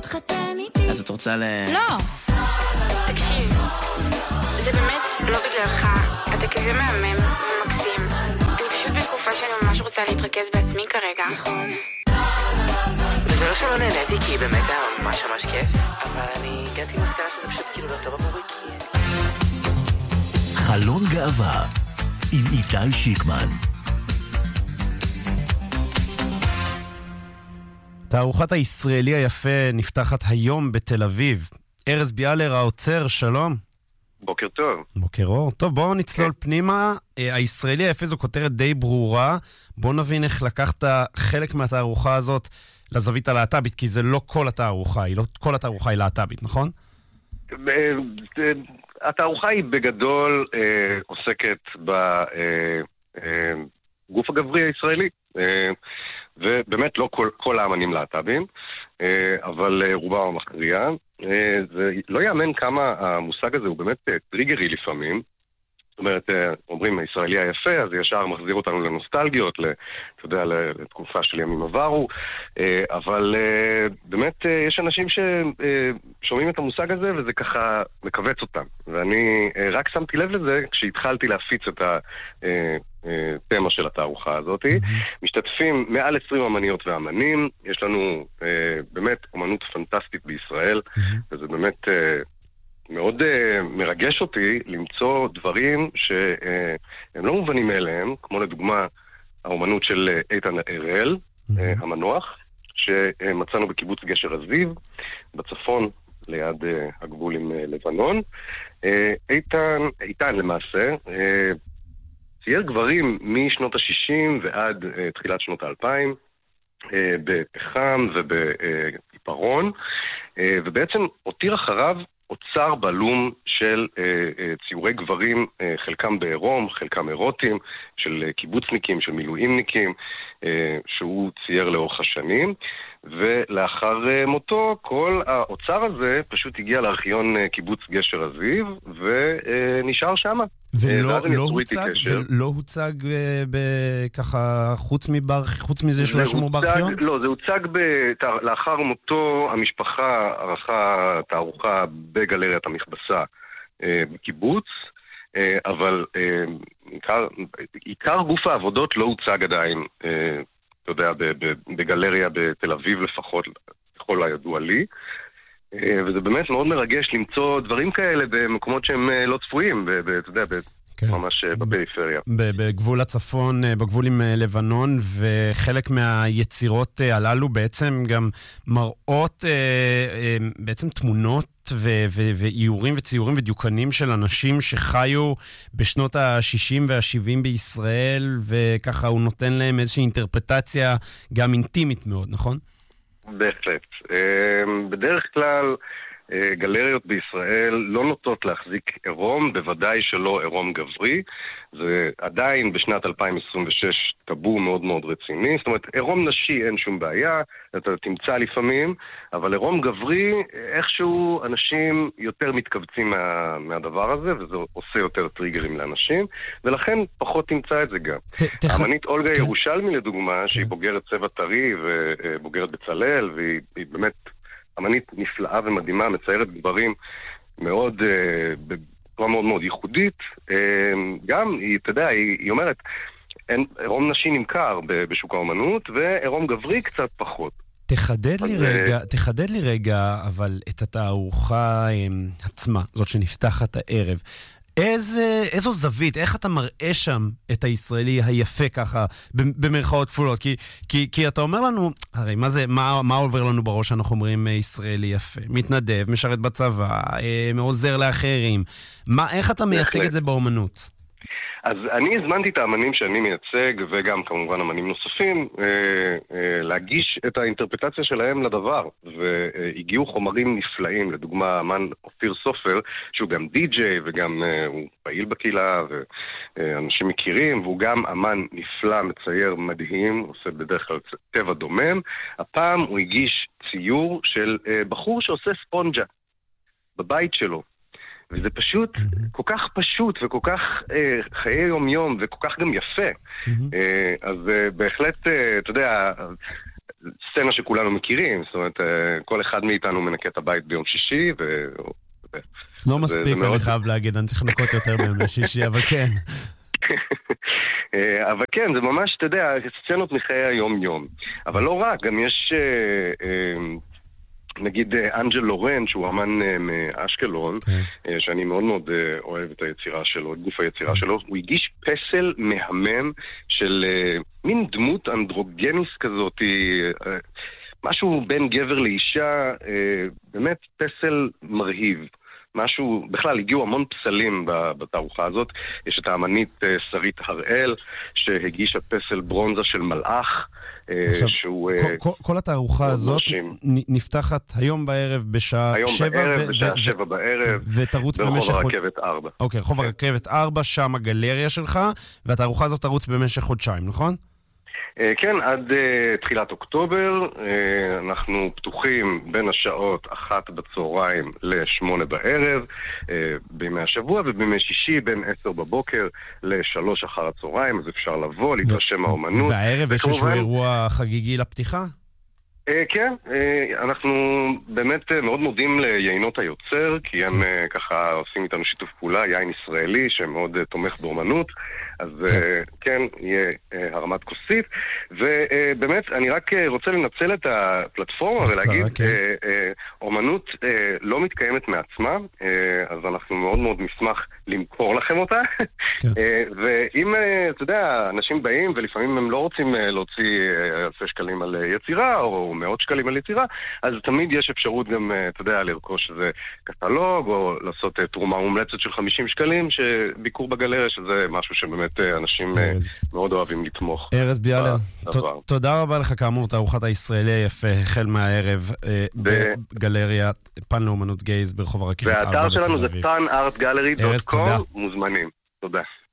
להתחתן איתי. אז את רוצה לא. תקשיב, זה באמת לא בגללך, אתה כזה מהמם ומקסים. אני פשוט בתקופה שאני ממש רוצה להתרכז בעצמי כרגע. נכון. וזה לא שלא נהניתי, כי באמת היה ממש ממש כיף, אבל אני הגעתי למסקנה שזה פשוט כאילו לא טוב עבורי, כי... חלון גאווה עם איתי שיקמן. תערוכת הישראלי היפה נפתחת היום בתל אביב. ארז ביאלר העוצר, שלום. בוקר טוב. בוקר אור. טוב, בואו נצלול פנימה. הישראלי היפה זו כותרת די ברורה. בואו נבין איך לקחת חלק מהתערוכה הזאת לזווית הלהט"בית, כי זה לא כל התערוכה, לא כל התערוכה היא להט"בית, נכון? התערוכה היא בגדול עוסקת בגוף הגברי הישראלי, ובאמת לא כל האמנים להט"בים, אבל רובם המכריע. זה לא יאמן כמה המושג הזה הוא באמת טריגרי לפעמים. זאת אומרת, אומרים הישראלי היפה, אז ישר מחזיר אותנו לנוסטלגיות, אתה יודע, לתקופה של ימים עברו, אבל באמת יש אנשים ששומעים את המושג הזה וזה ככה מקבץ אותם. ואני רק שמתי לב לזה כשהתחלתי להפיץ את התמה של התערוכה הזאת. משתתפים מעל 20 אמניות ואמנים, יש לנו באמת אומנות פנטסטית בישראל, וזה באמת... מאוד מרגש אותי למצוא דברים שהם לא מובנים אליהם, כמו לדוגמה האומנות של איתן הראל, המנוח, שמצאנו בקיבוץ גשר הזיו, בצפון, ליד הגבול עם לבנון. איתן למעשה צייר גברים משנות ה-60 ועד תחילת שנות ה-2000, בפחם ובעיפרון, ובעצם הותיר אחריו אוצר בלום של ציורי גברים, חלקם בעירום, חלקם אירוטיים, של קיבוצניקים, של מילואימניקים, שהוא צייר לאורך השנים. ולאחר מותו, כל האוצר הזה פשוט הגיע לארכיון קיבוץ גשר הזיו, ונשאר שם. ולא הוצג ככה חוץ מזה שהוא שמור בארכיון? לא, זה הוצג לאחר מותו, המשפחה ערכה תערוכה בגלריית המכבסה בקיבוץ, אבל עיקר גוף העבודות לא הוצג עדיין, אתה יודע, בגלריה בתל אביב לפחות, ככל הידוע לי. וזה באמת מאוד מרגש למצוא דברים כאלה במקומות שהם לא צפויים, אתה יודע, ממש בפריפריה. בגבול הצפון, בגבול עם לבנון, וחלק מהיצירות הללו בעצם גם מראות בעצם תמונות ואיורים וציורים ודיוקנים של אנשים שחיו בשנות ה-60 וה-70 בישראל, וככה הוא נותן להם איזושהי אינטרפרטציה גם אינטימית מאוד, נכון? בהחלט. בדרך כלל גלריות בישראל לא נוטות להחזיק עירום, בוודאי שלא עירום גברי. זה עדיין בשנת 2026 טאבו מאוד מאוד רציני. זאת אומרת, עירום נשי אין שום בעיה, אתה תמצא לפעמים, אבל עירום גברי, איכשהו אנשים יותר מתכווצים מהדבר הזה, וזה עושה יותר טריגרים לאנשים, ולכן פחות תמצא את זה גם. האמנית אולגה ירושלמי לדוגמה, שהיא בוגרת צבע טרי ובוגרת בצלאל, והיא באמת אמנית נפלאה ומדהימה, מציירת גברים מאוד, בצורה מאוד מאוד ייחודית. גם, אתה יודע, היא אומרת, עירום נשי נמכר בשוק האמנות, ועירום גברי קצת פחות. תחדד לי רגע, אבל את התערוכה עצמה, זאת שנפתחת הערב, איזו זווית, איך אתה מראה שם את הישראלי היפה ככה, במרכאות כפולות? כי אתה אומר לנו, הרי מה עובר לנו בראש שאנחנו אומרים ישראלי יפה? מתנדב, משרת בצבא, עוזר לאחרים. איך אתה מייצג את זה באומנות? אז אני הזמנתי את האמנים שאני מייצג, וגם כמובן אמנים נוספים, להגיש את האינטרפרטציה שלהם לדבר, והגיעו חומרים נפלאים, לדוגמה אמן אופיר סופר, שהוא גם די-ג'יי וגם הוא פעיל בקהילה, ואנשים מכירים, והוא גם אמן נפלא, מצייר מדהים, עושה בדרך כלל טבע דומם. הפעם הוא הגיש ציור של בחור שעושה ספונג'ה בבית שלו. וזה פשוט כל כך פשוט וכל כך חיי יום-יום וכל כך גם יפה. אז בהחלט, אתה יודע, סצנה שכולנו מכירים, זאת אומרת, כל אחד מאיתנו מנקה את הבית ביום שישי, לא מספיק, אני חייב להגיד, אני צריך לנקות יותר ביום שישי, אבל כן. אבל כן, זה ממש, אתה יודע, סצנות מחיי היום-יום. אבל לא רק, גם יש, נגיד, אנג'ל לורן, שהוא אמן מאשקלון, שאני מאוד מאוד אוהב את היצירה שלו, את גוף היצירה שלו, הוא הגיש פסל מהמם של מין דמות אנדרוגניס כזאת, משהו בין גבר לאישה, באמת פסל מרהיב. משהו, בכלל הגיעו המון פסלים בתערוכה הזאת. יש את האמנית שרית הראל שהגישה פסל ברונזה של מלאך. כל התערוכה הזאת נפתחת היום בערב בשעה 7 בערב ברחוב הרכבת 4. אוקיי, רחוב הרכבת 4, שם הגלריה שלך, והתערוכה הזאת תרוץ במשך חודשיים, נכון? כן, עד תחילת אוקטובר. אנחנו פתוחים בין השעות 1 בצהריים ל8 בערב בימי השבוע, ובימי שישי בין 10 בבוקר ל3 אחר הצהריים, אז אפשר לבוא, להתרשם מהאומנות. והערב יש איזשהו אירוע חגיגי לפתיחה? כן, אנחנו באמת מאוד מודים ליינות היוצר, כי הם ככה עושים איתנו שיתוף פעולה, יין ישראלי שמאוד תומך באומנות, אז כן, יהיה הרמת כוסית, ובאמת אני רק רוצה לנצל את הפלטפורמה ולהגיד, אומנות לא מתקיימת מעצמה, אז אנחנו מאוד מאוד נשמח למכור לכם אותה, ואם, אתה יודע, אנשים באים ולפעמים הם לא רוצים להוציא אלפי שקלים על יצירה, או מאות שקלים על יצירה, אז תמיד יש אפשרות גם, אתה יודע, לרכוש איזה קטלוג, או לעשות תרומה מומלצת של 50 שקלים, שביקור בגלריה, שזה משהו שבאמת אנשים מאוד אוהבים לתמוך. ארז ביאלר, תודה רבה לך כאמור, תערוכת הישראלי היפה, החל מהערב בגלריה פן לאומנות גייז ברחוב הרכבת 4 בתל אביב. והאתר שלנו זה panartgallery.com, מוזמנים. תודה.